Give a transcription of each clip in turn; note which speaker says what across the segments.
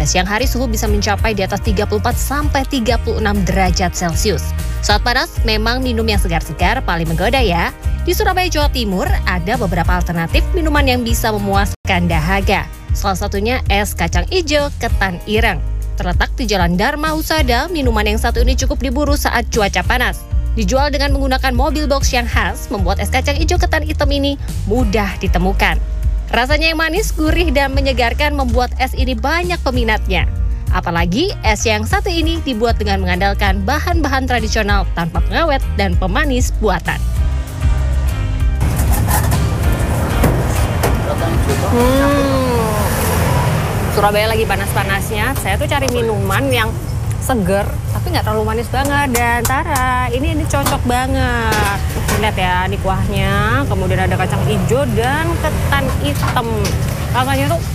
Speaker 1: siang hari suhu bisa mencapai di atas 34-36 derajat Celcius. Saat panas, memang minum yang segar-segar paling menggoda ya. Di Surabaya, Jawa Timur, ada beberapa alternatif minuman yang bisa memuaskan dahaga. Salah satunya es kacang ijo ketan ireng. Terletak di Jalan Dharma Husada, minuman yang satu ini cukup diburu saat cuaca panas. Dijual dengan menggunakan mobil box yang khas, membuat es kacang ijo ketan hitam ini mudah ditemukan. Rasanya yang manis, gurih, dan menyegarkan membuat es ini banyak peminatnya. Apalagi es yang satu ini dibuat dengan mengandalkan bahan-bahan tradisional tanpa pengawet dan pemanis buatan. Surabaya lagi panas-panasnya, saya tuh cari minuman yang seger tapi nggak terlalu manis banget. Dan Tara, ini cocok banget. Lihat ya, ini kuahnya, kemudian ada kacang hijau dan ketan hitam. Rasanya tuh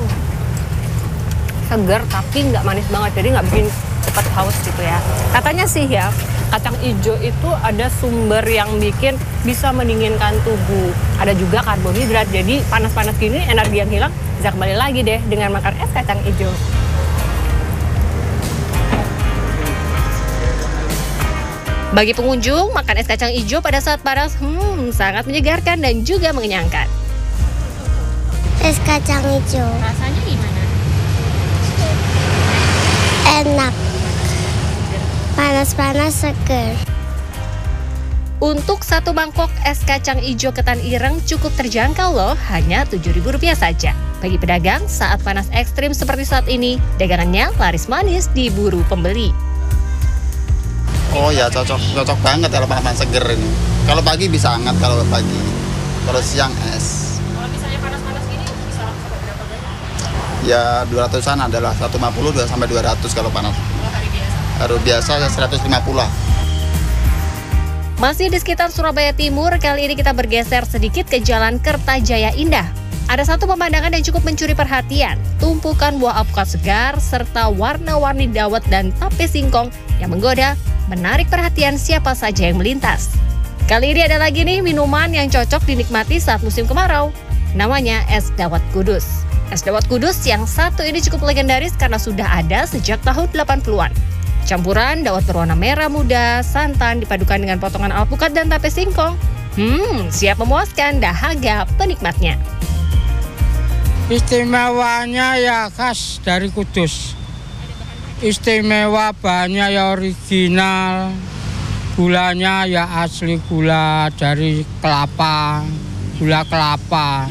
Speaker 1: seger tapi nggak manis banget, jadi nggak bikin cepat haus gitu ya. Katanya sih ya, kacang hijau itu ada sumber yang bikin bisa mendinginkan tubuh. Ada juga karbohidrat, jadi panas-panas gini energi yang hilang bisa kembali lagi deh dengan makan es kacang hijau. Bagi pengunjung, makan es kacang hijau pada saat panas sangat menyegarkan dan juga mengenyangkan.
Speaker 2: Es kacang hijau.
Speaker 1: Rasanya gimana?
Speaker 2: Enak. Panas-panas seger.
Speaker 1: Untuk satu mangkok es kacang hijau ketan ireng cukup terjangkau loh, hanya Rp7.000 saja. Bagi pedagang, saat panas ekstrim seperti saat ini, dagangannya laris manis diburu pembeli.
Speaker 3: Oh ya, cocok banget kalau panas seger ini. Kalau pagi bisa hangat kalau pagi. Kalau siang es.
Speaker 1: Kalau misalnya panas-panas gini bisa sampai berapa banyak?
Speaker 3: Ya 200-an adalah 150 sampai 200 kalau panas.
Speaker 1: Kalau hari biasa?
Speaker 3: Hari biasa ya 150 lah.
Speaker 1: Masih di sekitar Surabaya Timur, kali ini kita bergeser sedikit ke Jalan Kertajaya Indah. Ada satu pemandangan yang cukup mencuri perhatian, tumpukan buah alpukat segar serta warna-warni dawet dan tape singkong yang menggoda, menarik perhatian siapa saja yang melintas. Kali ini ada lagi nih minuman yang cocok dinikmati saat musim kemarau. Namanya es dawet kudus. Es dawet kudus yang satu ini cukup legendaris karena sudah ada sejak tahun 80-an. Campuran dawet berwarna merah muda, santan dipadukan dengan potongan alpukat dan tape singkong. Siap memuaskan dahaga penikmatnya.
Speaker 4: Istimewanya ya khas dari Kudus. Istimewa bahannya ya original. Gulanya ya asli gula dari kelapa, gula kelapa.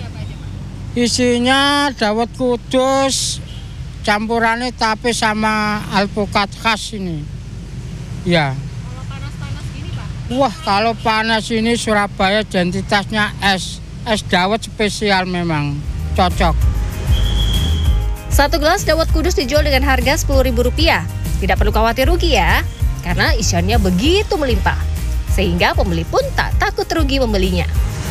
Speaker 4: Isinya dawet kudus, campurannya tape sama alpukat khas ini. Ya.
Speaker 1: Kalau panas-panas gini, Pak?
Speaker 4: Wah, kalau panas ini Surabaya identitasnya es dawet spesial memang. Cocok.
Speaker 1: Satu gelas dawet kudus dijual dengan harga Rp10.000. Tidak perlu khawatir rugi ya, karena isiannya begitu melimpah. Sehingga pembeli pun tak takut rugi membelinya.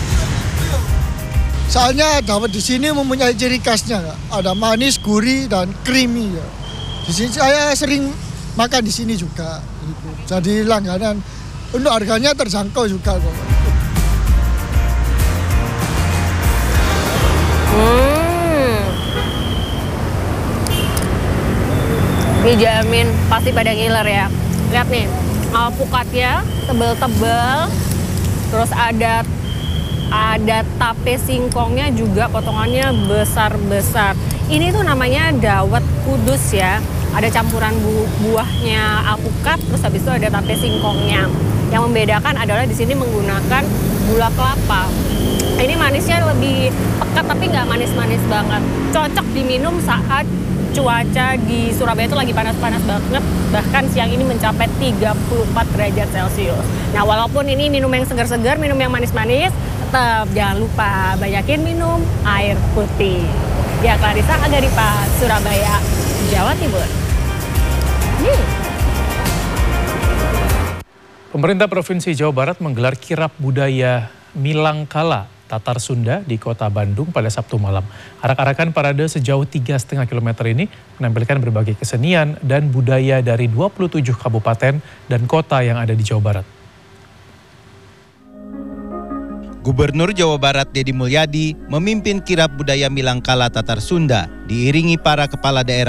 Speaker 5: Soalnya dawet di sini mempunyai ciri khasnya, ada manis, gurih, dan creamy. Ya. Di sini saya sering makan di sini juga. Gitu. Jadi langganan. Untuk harganya terjangkau juga kok.
Speaker 1: Dijamin pasti pada ngiler ya. Lihat nih, alpukatnya tebel-tebel, terus ada tape singkongnya juga potongannya besar-besar. Ini tuh namanya dawet kudus ya. Ada campuran buahnya alpukat, terus habis itu ada tape singkongnya. Yang membedakan adalah di sini menggunakan gula kelapa. Ini manisnya lebih pekat tapi nggak manis-manis banget. Cocok diminum saat cuaca di Surabaya itu lagi panas-panas banget, bahkan siang ini mencapai 34 derajat Celcius. Nah, walaupun ini minum yang segar-segar, minum yang manis-manis, tetap jangan lupa banyakin minum air putih. Ya, Clarissa Agaripa, Surabaya, Jawa Timur.
Speaker 6: Pemerintah Provinsi Jawa Barat menggelar kirab budaya Milangkala Tatar Sunda di Kota Bandung pada Sabtu malam. Arak-arakan parade sejauh 3,5 km ini menampilkan berbagai kesenian dan budaya dari 27 kabupaten dan kota yang ada di Jawa Barat.
Speaker 7: Gubernur Jawa Barat Deddy Mulyadi memimpin kirab budaya Milangkala Tatar Sunda diiringi para kepala daerah